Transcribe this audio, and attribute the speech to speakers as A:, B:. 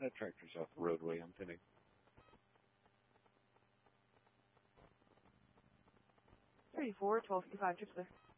A: That tractor's off the roadway. I'm pinning.
B: Thirty-four, 1255, trips there.